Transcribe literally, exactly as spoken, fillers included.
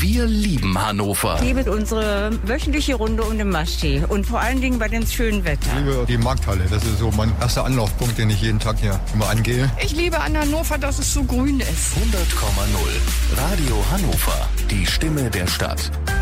Wir lieben Hannover. Ich liebe unsere wöchentliche Runde um den Maschsee und vor allen Dingen bei dem schönen Wetter. Ich liebe die Markthalle. Das ist so mein erster Anlaufpunkt, den ich jeden Tag hier immer angehe. Ich liebe an Hannover, dass es so grün ist. hundert Komma null. Radio Hannover. Die Stimme der Stadt.